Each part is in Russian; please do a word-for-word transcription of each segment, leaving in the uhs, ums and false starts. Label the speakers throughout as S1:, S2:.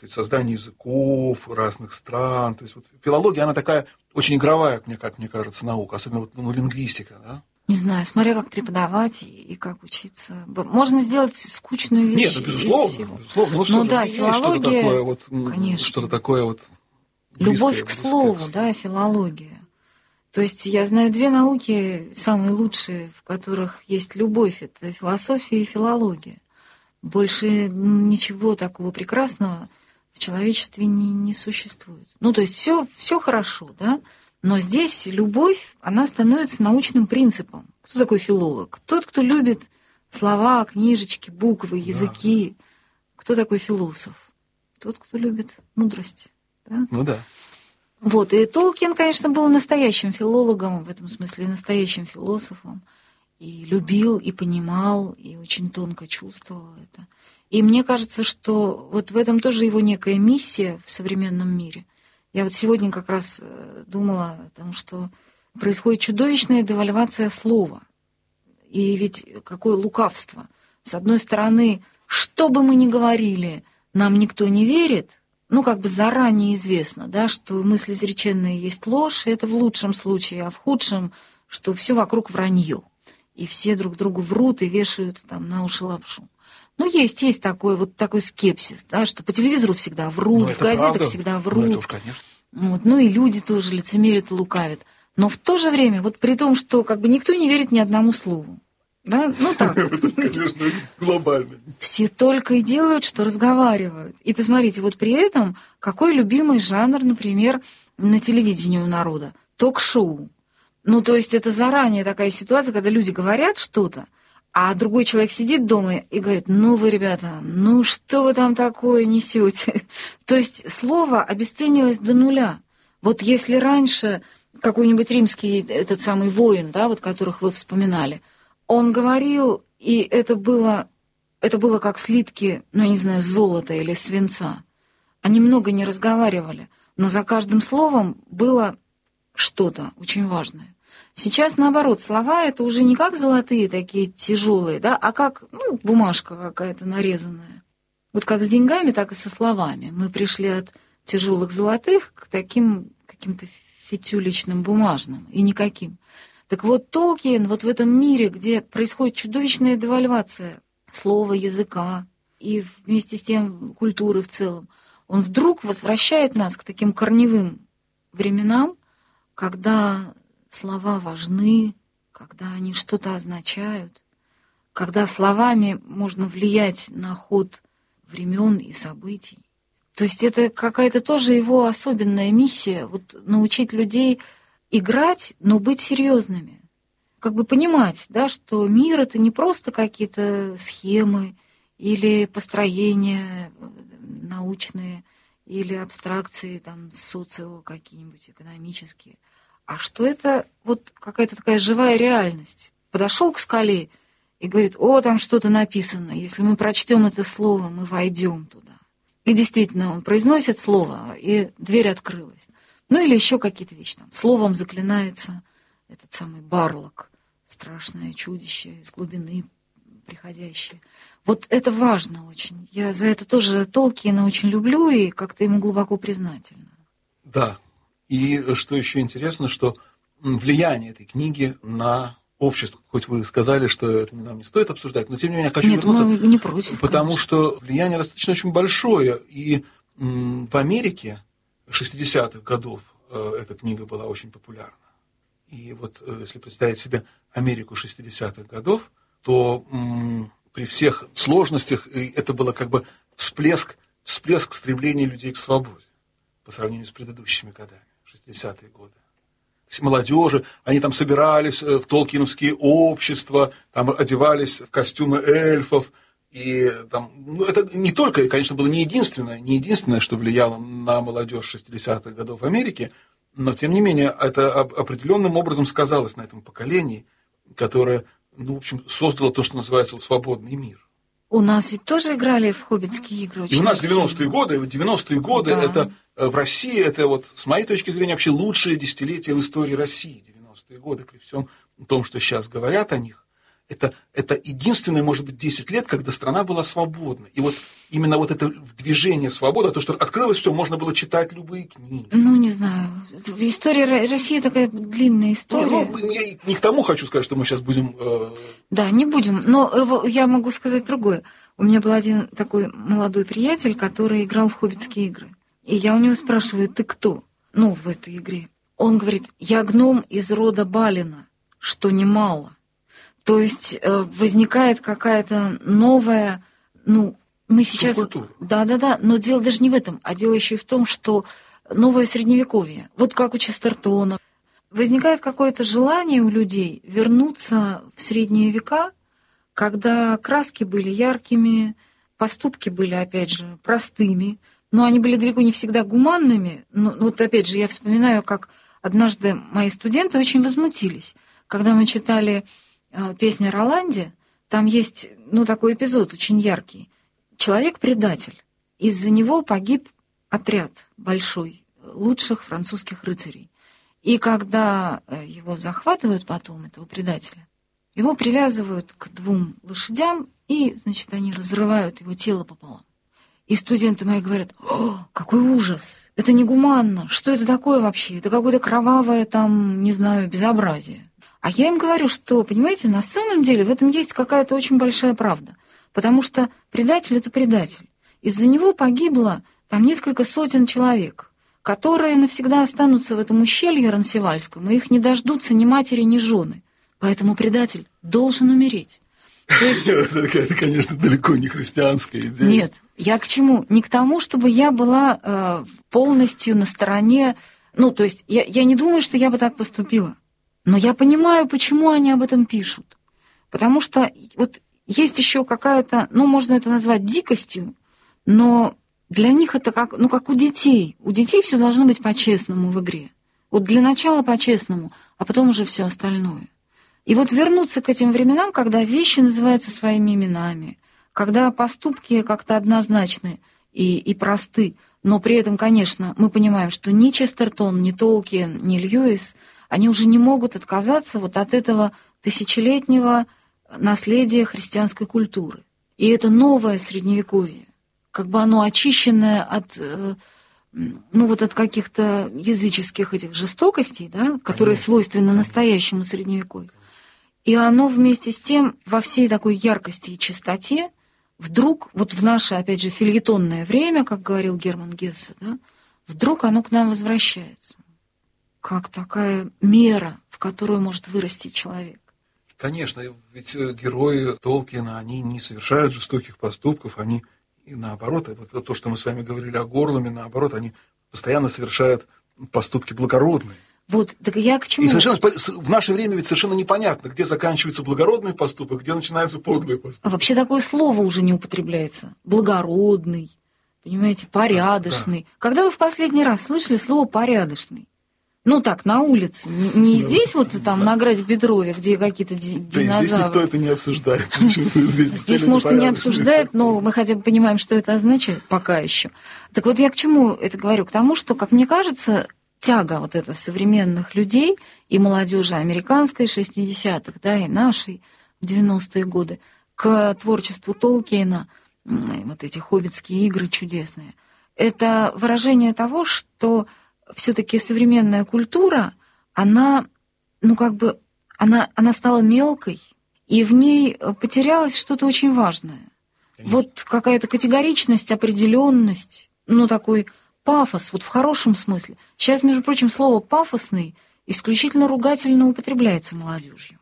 S1: сказать, создание языков разных стран. То есть вот филология, она такая очень игровая, мне, как мне кажется, наука, особенно вот, ну, лингвистика, да?
S2: Не знаю, смотря как преподавать и как учиться. Можно сделать скучную вещь.
S1: Нет, ну, безусловно, безусловно. Ну,
S2: ну да, филология,
S1: что-то такое вот,
S2: конечно.
S1: Что-то такое вот
S2: любовь
S1: близкое,
S2: к слову,
S1: близкое к
S2: да, филология. То есть я знаю две науки, самые лучшие, в которых есть любовь, это философия и филология. Больше ничего такого прекрасного в человечестве не, не существует. Ну, то есть все, все хорошо, да, но здесь любовь, она становится научным принципом. Кто такой филолог? Тот, кто любит слова, книжечки, буквы, языки. Да. Кто такой философ? Тот, кто любит мудрость. Да?
S1: Ну да.
S2: Вот, и Толкин, конечно, был настоящим филологом, в этом смысле настоящим философом. И любил, и понимал, и очень тонко чувствовал это. И мне кажется, что вот в этом тоже его некая миссия в современном мире. Я вот сегодня как раз думала о том, что происходит чудовищная девальвация слова. И ведь какое лукавство. С одной стороны, что бы мы ни говорили, нам никто не верит. Ну, как бы заранее известно, да, что мысль изреченная есть ложь, и это в лучшем случае, а в худшем, что все вокруг вранье. И все друг другу врут и вешают там на уши лапшу. Ну, есть, есть такой вот такой скепсис, да, что по телевизору всегда врут, ну, в газетах правда. всегда врут.
S1: Ну, это уж, конечно.
S2: Вот, ну, и люди тоже лицемерят и лукавят. Но в то же время, вот при том, что как бы никто не верит ни одному слову. Да? Ну, так.
S1: Это, конечно, глобально.
S2: Все только и делают, что разговаривают. И посмотрите, вот при этом какой любимый жанр, например, на телевидении у народа? Ток-шоу. Ну, то есть это заранее такая ситуация, когда люди говорят что-то, а другой человек сидит дома и говорит: ну вы, ребята, ну что вы там такое несете? То есть слово обесценилось до нуля. Вот если раньше какой-нибудь римский этот самый воин, да, вот которых вы вспоминали, он говорил, и это было, это было как слитки, ну, я не знаю, золота или свинца. Они много не разговаривали, но за каждым словом было что-то очень важное. Сейчас, наоборот, слова — это уже не как золотые такие тяжелые, да, а как, ну, бумажка какая-то нарезанная. Вот как с деньгами, так и со словами. Мы пришли от тяжелых золотых к таким каким-то фитюлечным бумажным и никаким. Так вот, Толкин вот в этом мире, где происходит чудовищная девальвация слова, языка и вместе с тем культуры в целом, он вдруг возвращает нас к таким корневым временам, когда слова важны, когда они что-то означают, когда словами можно влиять на ход времен и событий. То есть это какая-то тоже его особенная миссия, вот научить людей играть, но быть серьезными. Как бы понимать, да, что мир — это не просто какие-то схемы или построения научные, или абстракции там, социо какие-нибудь экономические, а что это вот какая-то такая живая реальность. Подошел к скале и говорит: о, там что-то написано, если мы прочтем это слово, мы войдем туда. И действительно, он произносит слово, и дверь открылась. Ну или еще какие-то вещи. Там словом заклинается этот самый Барлок, страшное чудище из глубины приходящее. Вот это важно очень. Я за это тоже Толкина очень люблю и как-то ему глубоко признательна.
S1: Да. И что еще интересно, что влияние этой книги на общество, хоть вы сказали, что это нам не стоит обсуждать, но тем не менее я хочу
S2: Нет,
S1: вернуться,
S2: мы не против,
S1: потому
S2: конечно.
S1: что влияние достаточно очень большое. И в Америке шестидесятых годов эта книга была очень популярна. И вот если представить себе Америку шестидесятых годов, то м, при всех сложностях это было как бы всплеск, всплеск стремления людей к свободе по сравнению с предыдущими годами, шестидесятые годы. Молодежи, они там собирались в толкиновские общества, там одевались в костюмы эльфов. И там, ну, это не только, конечно, было не единственное, не единственное, что влияло на молодежь шестидесятых годов в Америке, но, тем не менее, это определенным образом сказалось на этом поколении, которое, ну, в общем, создало то, что называется свободный мир.
S2: У нас ведь тоже играли в хоббитские игры.
S1: И у нас девяностые годы, девяностые годы,
S2: да.
S1: Это в России, это вот, с моей точки зрения, вообще лучшее десятилетие в истории России, девяностые годы, при всем том, что сейчас говорят о них. Это, это единственное, может быть, десять лет, когда страна была свободна. И вот именно вот это движение свободы, то, что открылось все, можно было читать любые книги.
S2: Ну, не знаю. История России такая длинная история.
S1: Ну, ну, я не к тому хочу сказать, что мы сейчас будем... Э...
S2: Да, не будем. Но я могу сказать другое. У меня был один такой молодой приятель, который играл в хоббитские игры. И я у него спрашиваю, ты кто? Ну, в этой игре. Он говорит, я гном из рода Балина, что немало. То есть э, возникает какая-то новая, ну, мы сейчас...
S1: Субкультура.
S2: Да-да-да, но дело даже не в этом, а дело еще и в том, что новое средневековье, вот как у Честертона, возникает какое-то желание у людей вернуться в средние века, когда краски были яркими, поступки были, опять же, простыми, но они были далеко не всегда гуманными. Но, вот опять же, я вспоминаю, как однажды мои студенты очень возмутились, когда мы читали э, песню о Роланде. Там есть, ну, такой эпизод очень яркий. Человек-предатель. Из-за него погиб отряд большой лучших французских рыцарей. И когда его захватывают потом, этого предателя, его привязывают к двум лошадям, и, значит, они разрывают его тело пополам. И студенты мои говорят, о, какой ужас, это негуманно, что это такое вообще? Это какое-то кровавое там, не знаю, безобразие. А я им говорю, что, понимаете, на самом деле в этом есть какая-то очень большая правда. Потому что предатель — это предатель. Из-за него погибло там несколько сотен человек, которые навсегда останутся в этом ущелье Ронсевальском, и их не дождутся ни матери, ни жены. Поэтому предатель должен умереть. То есть...
S1: Это, конечно, далеко не христианская идея.
S2: Нет, я к чему? Не к тому, чтобы я была э, полностью на стороне... Ну, то есть я, я не думаю, что я бы так поступила. Но я понимаю, почему они об этом пишут. Потому что вот есть еще какая-то... Ну, можно это назвать дикостью, но для них это как, ну, как у детей. У детей все должно быть по-честному в игре. Вот для начала по-честному, а потом уже все остальное. И вот вернуться к этим временам, когда вещи называются своими именами, когда поступки как-то однозначны и, и просты, но при этом, конечно, мы понимаем, что ни Честертон, ни Толкиен, ни Льюис, они уже не могут отказаться вот от этого тысячелетнего наследия христианской культуры. И это новое Средневековье, как бы оно очищенное от... ну, вот от каких-то языческих этих жестокостей, да, которые Конечно. свойственны настоящему Средневековью. И оно вместе с тем во всей такой яркости и чистоте вдруг, вот в наше, опять же, фельетонное время, как говорил Герман Гессе, да, вдруг оно к нам возвращается. Как такая мера, в которую может вырасти человек.
S1: Конечно, ведь герои Толкиена, они не совершают жестоких поступков, они... И наоборот, вот то, что мы с вами говорили о Горлуме, наоборот, они постоянно совершают поступки благородные.
S2: Вот, так я к чему?
S1: И совершенно в наше время ведь совершенно непонятно, где заканчивается благородный поступок, где начинается подлый поступок.
S2: А вообще такое слово уже не употребляется. Благородный, понимаете, порядочный. Да. Когда вы в последний раз слышали слово «порядочный»? Ну так, на улице, не, не да, здесь вот там на Граде-Петрове, где какие-то ди- динозавры.
S1: Здесь никто это не обсуждает.
S2: Здесь, может, и не обсуждает, но мы хотя бы понимаем, что это означает пока еще. Так вот я к чему это говорю? К тому, что, как мне кажется, тяга вот эта современных людей и молодежи американской шестидесятых, да, и нашей в девяностые годы к творчеству Толкиена, вот эти хоббитские игры чудесные, это выражение того, что все-таки современная культура, она, ну как бы, она, она стала мелкой, и в ней потерялось что-то очень важное. Конечно. Вот какая-то категоричность, определенность, ну такой пафос, вот в хорошем смысле. Сейчас, между прочим, слово «пафосный» исключительно ругательно употребляется молодежью.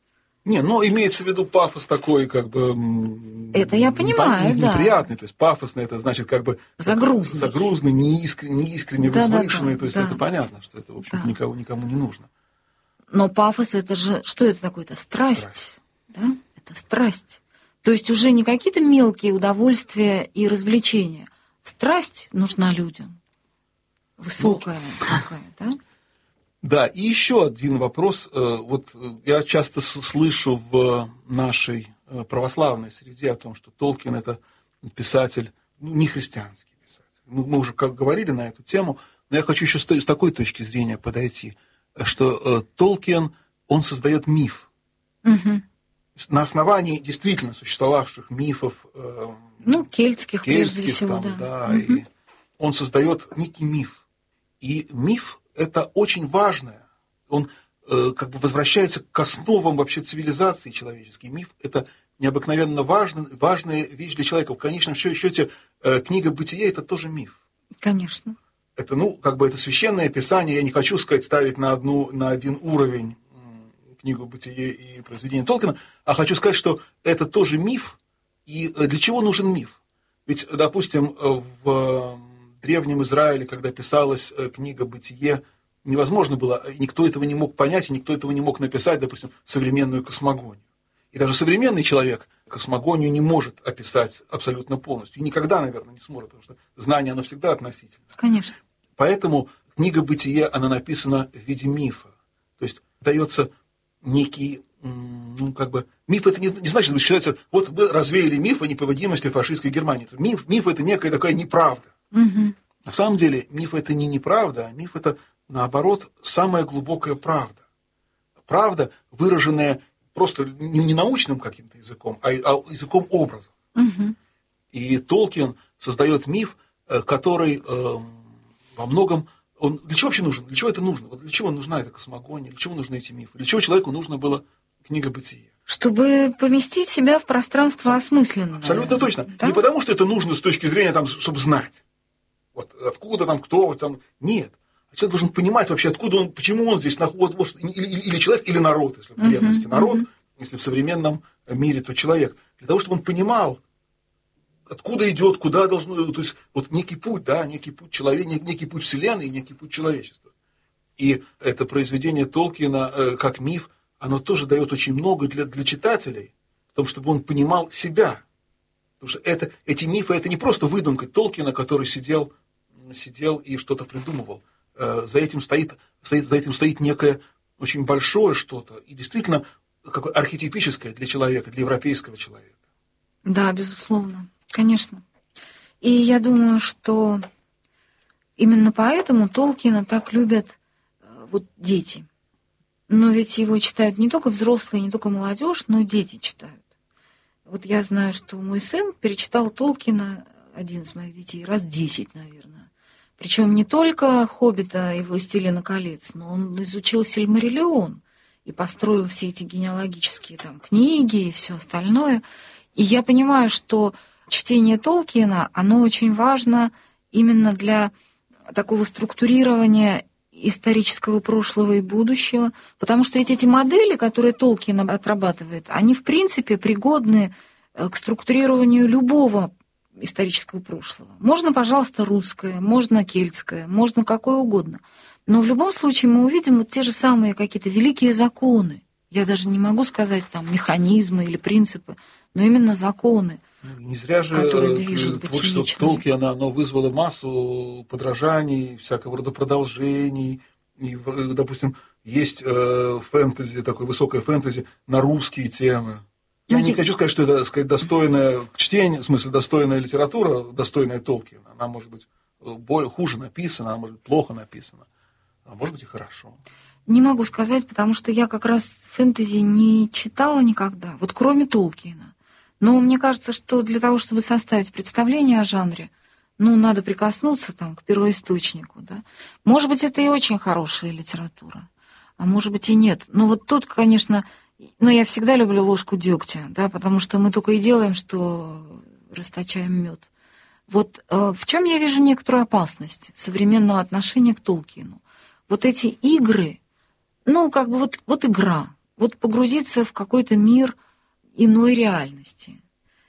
S1: Не, ну имеется в виду пафос такой, как бы...
S2: Это я понимаю,
S1: неприятный,
S2: да.
S1: Неприятный, то есть пафосный, это значит как бы...
S2: Загрузный.
S1: Загрузный, неискренне, неискренне да, возвышенный, да, да, то есть
S2: да.
S1: это понятно, что это, в общем-то, да. никому, никому не нужно.
S2: Но пафос, это же... Что это такое? Это страсть, страсть. Да? Это страсть. То есть уже не какие-то мелкие удовольствия и развлечения. Страсть нужна людям. Высокая ну, такая, да?
S1: Да, и еще один вопрос. Вот я часто слышу в нашей православной среде о том, что Толкиен – это писатель, ну, не христианский писатель. Мы уже как говорили на эту тему, но я хочу еще с такой точки зрения подойти, что Толкиен, он создает миф.
S2: Угу.
S1: на основании действительно существовавших мифов, э,
S2: ну, кельтских,
S1: кельтских
S2: прежде всего,
S1: там,
S2: да.
S1: да, и он создает некий миф. И миф – это очень важное. Он э, как бы возвращается к основам вообще цивилизации человеческой. Миф – это необыкновенно важный, важная вещь для человека. В конечном счете э, книга «Бытие» – это тоже миф.
S2: Конечно.
S1: Это, ну, как бы это священное писание. Я не хочу сказать, ставить на, одну, на один уровень книгу «Бытие» и произведение Толкина, а хочу сказать, что это тоже миф. И для чего нужен миф? Ведь, допустим, в Древнем Израиле, когда писалась книга «Бытие», невозможно было, никто этого не мог понять, и никто этого не мог написать, допустим, современную космогонию. И даже современный человек космогонию не может описать абсолютно полностью. И никогда, наверное, не сможет, потому что знание, оно всегда относительно.
S2: Конечно.
S1: Поэтому книга «Бытие», она написана в виде мифа. То есть дается некий, ну, как бы, миф это не, не значит, что считается, вот вы развеяли миф о неповодимости фашистской Германии. Миф, миф это некая такая неправда.
S2: Угу.
S1: На самом деле миф это не неправда, а миф это, наоборот, самая глубокая правда. Правда, выраженная просто не научным каким-то языком, а языком образов.
S2: Угу.
S1: И Толкин создает миф, который э, во многом... Он, для чего вообще нужен? Для чего это нужно? Вот для чего нужна эта космогония? Для чего нужны эти мифы? Для чего человеку нужно было книга «Бытие»?
S2: Чтобы поместить себя в пространство осмысленное.
S1: Абсолютно точно.
S2: Да?
S1: Не потому, что это нужно с точки зрения, там, чтобы знать. Вот откуда там, кто там. Нет. А человек должен понимать вообще, откуда он, почему он здесь находится. Вот, или, или, или человек, или народ, если в древности uh-huh, народ, uh-huh. если в современном мире, то человек. Для того, чтобы он понимал, откуда идет, куда должно, то есть вот некий путь, да, некий путь человека, некий путь Вселенной и некий путь человечества. И это произведение Толкина э, как миф, оно тоже дает очень много для, для читателей, в том, чтобы он понимал себя. Потому что это, эти мифы, это не просто выдумка Толкина, который сидел, сидел и что-то придумывал. Э, за этим стоит, стоит, за этим стоит некое очень большое что-то, и действительно какое архетипическое для человека, для европейского человека.
S2: Да, безусловно. Конечно. И я думаю, что именно поэтому Толкина так любят вот дети. Но ведь его читают не только взрослые, не только молодежь, но и дети читают. Вот я знаю, что мой сын перечитал Толкина, один из моих детей, раз десять, наверное. Причем не только «Хоббита» и «Властелина колец», но он изучил «Сильмариллион» и построил все эти генеалогические там книги и все остальное. И я понимаю, что чтение Толкина, оно очень важно именно для такого структурирования исторического прошлого и будущего, потому что ведь эти модели, которые Толкин отрабатывает, они в принципе пригодны к структурированию любого исторического прошлого. Можно, пожалуйста, русское, можно кельтское, можно какое угодно. Но в любом случае мы увидим вот те же самые какие-то великие законы. Я даже не могу сказать там механизмы или принципы, но именно законы,
S1: не зря же творчество Толкина, оно вызвало массу подражаний, всякого рода продолжений. И, допустим, есть фэнтези, такое высокое фэнтези на русские темы. Я ну, не я... хочу сказать, что это, сказать, достойное чтение, в смысле, достойная литература, достойная Толкина. Она может быть более, хуже написана, она может быть плохо написана, а может быть и хорошо.
S2: Не могу сказать, потому что я как раз фэнтези не читала никогда, вот кроме Толкина. Но мне кажется, что для того, чтобы составить представление о жанре, ну, надо прикоснуться там к первоисточнику, да. Может быть, это и очень хорошая литература, а может быть и нет. Но вот тут, конечно, ну, я всегда люблю ложку дегтя, да, потому что мы только и делаем, что расточаем мед. Вот э, в чем я вижу некоторую опасность современного отношения к Толкину. Вот эти игры, ну, как бы вот, вот игра, вот погрузиться в какой-то мир иной реальности.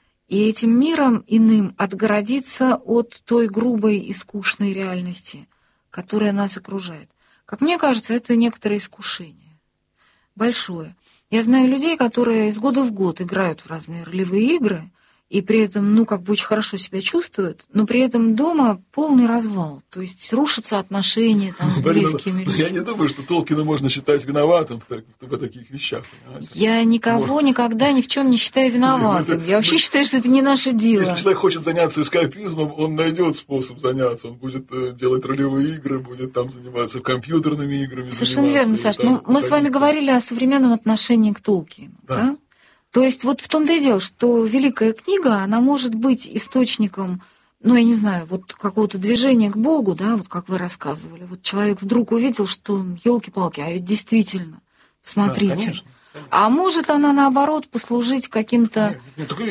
S2: И этим миром иным отгородиться от той грубой и скучной реальности, которая нас окружает. Как мне кажется, это некоторое искушение. Большое. Я знаю людей, которые из года в год играют в разные ролевые игры, и при этом, ну, как бы очень хорошо себя чувствуют, но при этом дома полный развал. То есть рушатся отношения там, с близкими людьми.
S1: Я не думаю, что Толкина можно считать виноватым в, так, в таких вещах. Понимаете?
S2: Я никого Может... никогда ни в чем не считаю виноватым. Я вообще считаю, что это не наше дело.
S1: Если человек хочет заняться эскапизмом, он найдет способ заняться. Он будет делать ролевые игры, будет там заниматься компьютерными играми.
S2: Совершенно верно, Саш. Ну, мы с вами говорили о современном отношении к Толкину. Да. Да? То есть вот в том-то и дело, что великая книга, она может быть источником, ну, я не знаю, вот какого-то движения к Богу, да, вот как вы рассказывали. Вот человек вдруг увидел, что, елки-палки, а ведь действительно, посмотрите.
S1: Да, конечно.
S2: А может она, наоборот, послужить каким-то...
S1: Нет, нет, так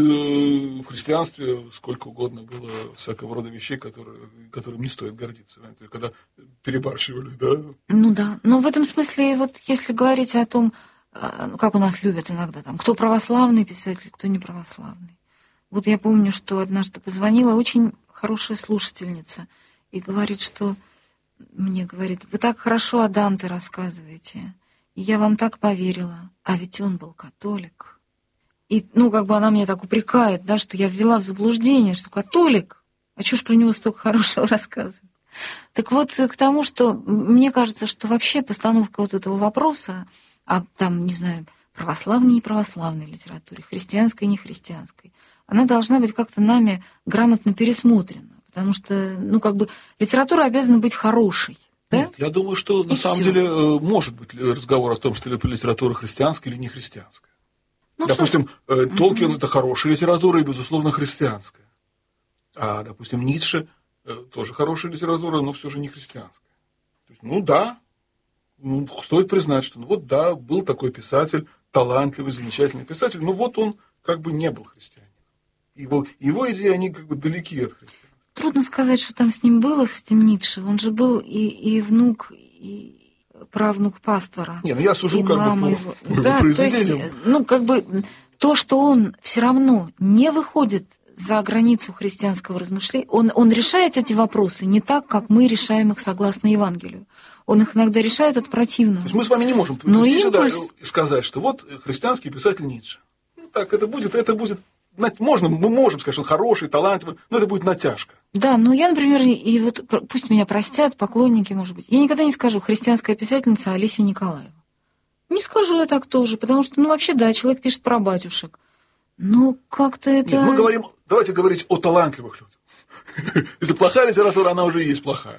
S1: и в христианстве сколько угодно было всякого рода вещей, которые, которым не стоит гордиться. Когда перебарщивали, да?
S2: Ну да, но в этом смысле, вот если говорить о том, как у нас любят иногда, там, кто православный писатель, кто не православный. Вот я помню, что однажды позвонила очень хорошая слушательница и говорит, что... Мне говорит, вы так хорошо о Данте рассказываете. И я вам так поверила, а ведь он был католик. И, ну, как бы она мне так упрекает, да, что я ввела в заблуждение, что католик, а чё ж про него столько хорошего рассказывают. Так вот, к тому, что мне кажется, что вообще постановка вот этого вопроса, а там, не знаю, православной и неправославной литературе, христианской и нехристианской, она должна быть как-то нами грамотно пересмотрена, потому что, ну, как бы литература обязана быть хорошей. Да?
S1: Нет, я думаю, что на
S2: И
S1: самом
S2: всё.
S1: деле может быть разговор о том, что литература христианская или не христианская.
S2: Ну,
S1: Допустим,
S2: что...
S1: Толкин
S2: Угу.
S1: это хорошая литература и, безусловно, христианская. А, допустим, Ницше тоже хорошая литература, но все же не христианская. То есть, ну да, ну, стоит признать, что ну вот да, был такой писатель, талантливый, замечательный писатель, но вот он как бы не был христианином. Его, его идеи, они как бы далеки от христиан.
S2: Трудно сказать, что там с ним было, с этим Ницше. Он же был и, и внук, и правнук пастора.
S1: Не, ну я сужу
S2: и
S1: как
S2: мама
S1: бы
S2: его.
S1: по, по
S2: Да, то есть,
S1: произведениям.
S2: ну, как бы то, что он все равно не выходит за границу христианского размышления, он, он решает эти вопросы не так, как мы решаем их согласно Евангелию. Он их иногда решает от противного.
S1: То есть мы с вами не можем
S2: Но
S1: прийти сюда
S2: импульс...
S1: и сказать, что вот христианский писатель Ницше. Ну так, это будет, это будет, можно, мы можем сказать, что он хороший, талантливый, но это будет натяжка.
S2: Да, ну я, например, и вот пусть меня простят поклонники, может быть, я никогда не скажу христианская писательница Алисия Николаева. Не скажу я так тоже, потому что, ну вообще, да, человек пишет про батюшек. Ну, как-то это...
S1: Нет, мы говорим, давайте говорить о талантливых людях. Если плохая литература, она уже и есть плохая.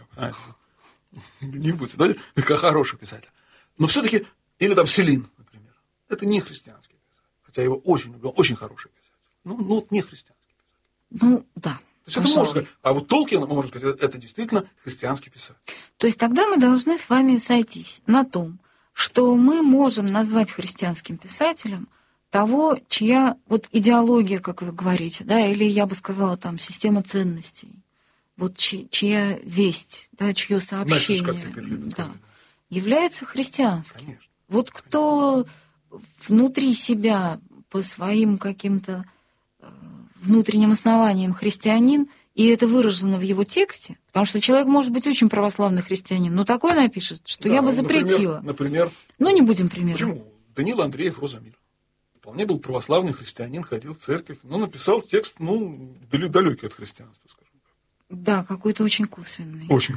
S1: Не будет, да? Как хороший писатель. Но все-таки, или там Селин, например, это не христианский писатель. Хотя я его очень люблю, очень хороший писатель. Ну, ну не христианский писатель.
S2: Ну, да.
S1: То есть это можно сказать. А вот Толкин, мы можем сказать, это действительно христианский писатель.
S2: То есть тогда мы должны с вами сойтись на том, что мы можем назвать христианским писателем того, чья вот идеология, как вы говорите, да, или я бы сказала там система ценностей, вот чь, чья весть, да, чье сообщение,
S1: Знаешь, как теперь любят
S2: да,
S1: говорить.
S2: является христианским.
S1: Конечно.
S2: Вот кто внутри себя по своим каким-то э, внутренним основаниям христианин, и это выражено в его тексте, потому что человек может быть очень православный христианин, но такое напишет, что
S1: Да,
S2: я бы
S1: например,
S2: запретила.
S1: Например,
S2: Ну, не будем примером.
S1: почему? Даниил Андреев «Роза мира». Вполне был православный христианин, ходил в церковь, но написал текст, ну, далекий от христианства, скажем так.
S2: Да, какой-то очень косвенный.
S1: Очень.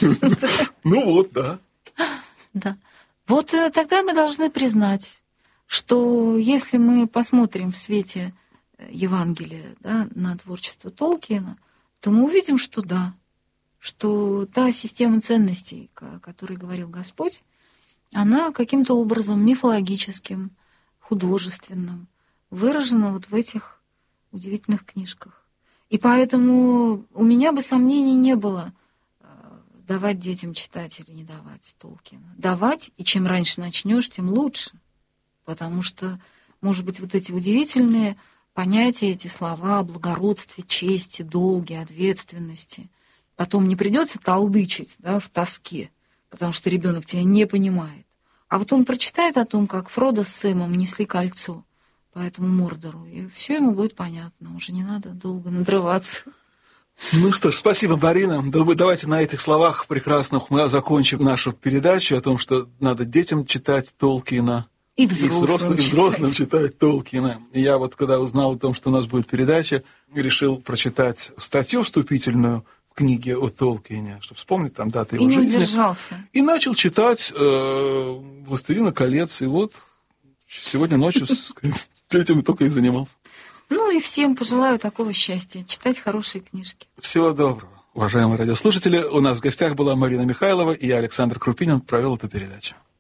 S1: Ну вот, да.
S2: Да. Вот э, тогда мы должны признать, что если мы посмотрим в свете Евангелия, да, на творчество Толкиена, то мы увидим, что да, что та система ценностей, о которой говорил Господь, она каким-то образом мифологическим, художественным выражена вот в этих удивительных книжках. И поэтому у меня бы сомнений не было, давать детям читать или не давать Толкиена. Давать, и чем раньше начнешь, тем лучше. Потому что, может быть, вот эти удивительные понятия, эти слова о благородстве, чести, долге, ответственности, потом не придется толдычить, да, в тоске, потому что ребенок тебя не понимает. А вот он прочитает о том, как Фродо с Сэмом несли кольцо по этому Мордору, и все ему будет понятно. Уже не надо долго надрываться.
S1: Ну что ж, спасибо, Марина. Давайте на этих словах прекрасных мы закончим нашу передачу о том, что надо детям читать Толкиена.
S2: И взрослым,
S1: и взрослым, и взрослым читать Толкиена. И я вот, когда узнал о том, что у нас будет передача, решил прочитать статью вступительную в книге о Толкиене, чтобы вспомнить там даты его
S2: и
S1: жизни.
S2: И не удержался.
S1: И начал читать э, «Властелина колец». И вот сегодня ночью с этим только и занимался.
S2: Ну и всем пожелаю такого счастья, читать хорошие книжки.
S1: Всего доброго. Уважаемые радиослушатели, у нас в гостях была Марина Михайлова, и я, Александр Крупинин, провел эту передачу.